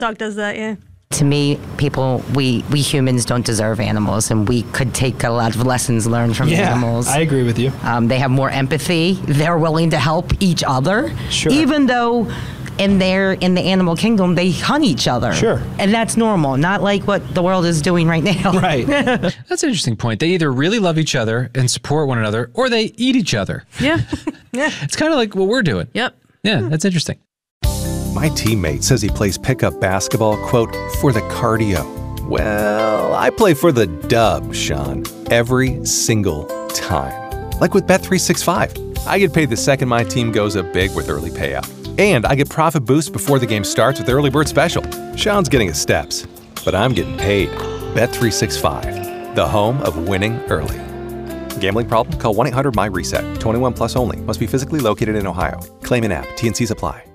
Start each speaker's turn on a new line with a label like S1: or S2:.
S1: Dog does that, yeah.
S2: To me, we humans don't deserve animals, and we could take a lot of lessons learned from animals.
S3: I agree with you.
S2: They have more empathy. They're willing to help each other.
S3: Sure.
S2: Even though in the animal kingdom, they hunt each other.
S3: Sure.
S2: And that's normal, not like what the world is doing right now.
S3: Right.
S4: That's an interesting point. They either really love each other and support one another, or they eat each other.
S1: Yeah. Yeah.
S4: It's kind of like what we're doing.
S1: Yep.
S4: Yeah, that's interesting.
S5: My teammate says he plays pickup basketball, quote, for the cardio. Well, I play for the dub, Sean, every single time. Like with Bet365. I get paid the second my team goes up big with early payout. And I get profit boosts before the game starts with Early Bird Special. Sean's getting his steps, but I'm getting paid. Bet365, the home of winning early. Gambling problem? Call 1-800-MY-RESET. 21 plus only. Must be physically located in Ohio. Claim in app. T&Cs apply.